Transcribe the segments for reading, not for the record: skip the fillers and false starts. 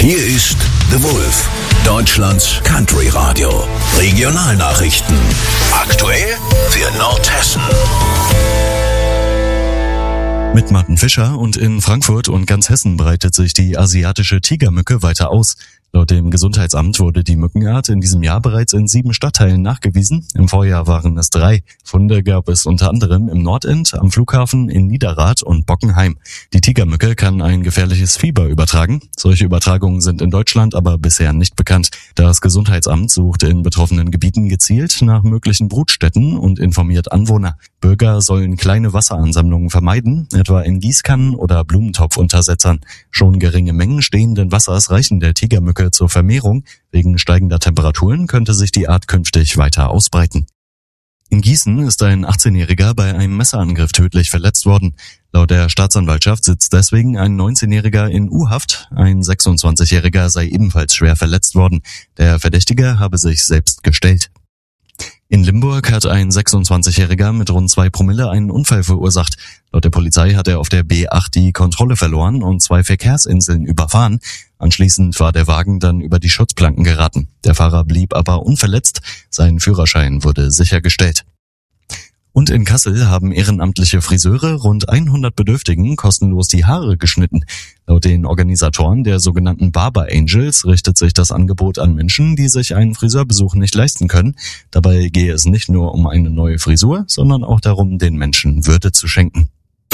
Hier ist The Wolf, Deutschlands Country Radio. Regionalnachrichten. Aktuell für Nordhessen. Mit Martin Fischer und in Frankfurt und ganz Hessen breitet sich die asiatische Tigermücke weiter aus. Laut dem Gesundheitsamt wurde die Mückenart in diesem Jahr bereits in 7 Stadtteilen nachgewiesen. Im Vorjahr waren es 3. Funde gab es unter anderem im Nordend, am Flughafen, in Niederrad und Bockenheim. Die Tigermücke kann ein gefährliches Fieber übertragen. Solche Übertragungen sind in Deutschland aber bisher nicht bekannt. Das Gesundheitsamt sucht in betroffenen Gebieten gezielt nach möglichen Brutstätten und informiert Anwohner. Bürger sollen kleine Wasseransammlungen vermeiden, etwa in Gießkannen oder Blumentopfuntersetzern. Schon geringe Mengen stehenden Wassers reichen der Tigermücke zur Vermehrung. Wegen steigender Temperaturen könnte sich die Art künftig weiter ausbreiten. In Gießen ist ein 18-Jähriger bei einem Messerangriff tödlich verletzt worden. Laut der Staatsanwaltschaft sitzt deswegen ein 19-Jähriger in U-Haft. Ein 26-Jähriger sei ebenfalls schwer verletzt worden. Der Verdächtige habe sich selbst gestellt. In Limburg hat ein 26-Jähriger mit rund 2 Promille einen Unfall verursacht. Laut der Polizei hat er auf der B8 die Kontrolle verloren und 2 Verkehrsinseln überfahren. Anschließend war der Wagen dann über die Schutzplanken geraten. Der Fahrer blieb aber unverletzt. Sein Führerschein wurde sichergestellt. Und in Kassel haben ehrenamtliche Friseure rund 100 Bedürftigen kostenlos die Haare geschnitten. Laut den Organisatoren der sogenannten Barber Angels richtet sich das Angebot an Menschen, die sich einen Friseurbesuch nicht leisten können. Dabei gehe es nicht nur um eine neue Frisur, sondern auch darum, den Menschen Würde zu schenken.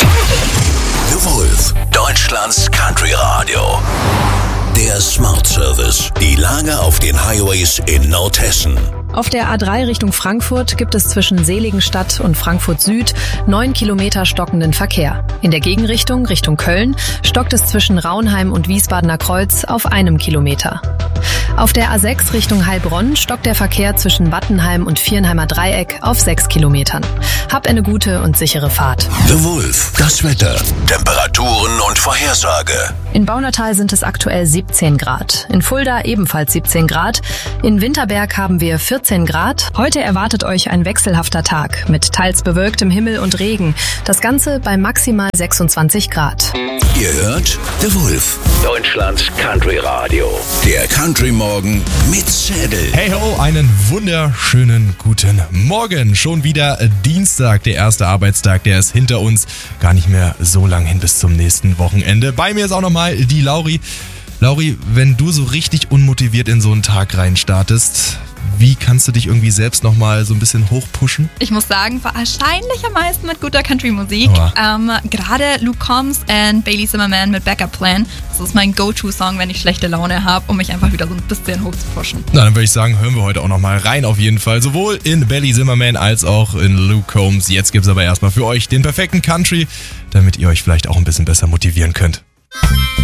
The Wolf, Deutschlands Country Radio. Der Smart Service. Die Lage auf den Highways in Nordhessen. Auf der A3 Richtung Frankfurt gibt es zwischen Seligenstadt und Frankfurt Süd 9 Kilometer stockenden Verkehr. In der Gegenrichtung, Richtung Köln, stockt es zwischen Raunheim und Wiesbadener Kreuz auf 1 Kilometer. Auf der A6 Richtung Heilbronn stockt der Verkehr zwischen Wattenheim und Viernheimer Dreieck auf 6 Kilometern. Hab eine gute und sichere Fahrt. The Wolf, das Wetter, Temperaturen und Vorhersage. In Baunatal sind es aktuell 17 Grad. In Fulda ebenfalls 17 Grad. In Winterberg haben wir 14 Grad. Heute erwartet euch ein wechselhafter Tag mit teils bewölktem Himmel und Regen. Das Ganze bei maximal 26 Grad. Ihr hört The Wolf, Deutschlands Country Radio. Der Country Morgen mit Zädel. Hey ho, einen wunderschönen guten Morgen. Schon wieder Dienstag, der erste Arbeitstag, der ist hinter uns. Gar nicht mehr so lang hin bis zum nächsten Wochenende. Bei mir ist auch nochmal die Lauri. Lauri, wenn du so richtig unmotiviert in so einen Tag reinstartest, wie kannst du dich irgendwie selbst nochmal so ein bisschen hochpushen? Ich muss sagen, wahrscheinlich am meisten mit guter Country-Musik. Gerade Luke Combs und Bailey Zimmerman mit Backup Plan. Das ist mein Go-To-Song, wenn ich schlechte Laune habe, um mich einfach wieder so ein bisschen hochzupushen. Na, dann würde ich sagen, hören wir heute auch nochmal rein auf jeden Fall. Sowohl in Bailey Zimmerman als auch in Luke Combs. Jetzt gibt's aber erstmal für euch den perfekten Country, damit ihr euch vielleicht auch ein bisschen besser motivieren könnt.